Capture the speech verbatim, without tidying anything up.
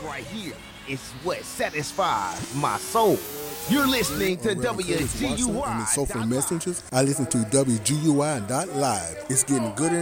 right here is what satisfies my soul. You're listening to W G U I. And the Soulful Messengers. I listen to W G U I dot live. It's getting gooder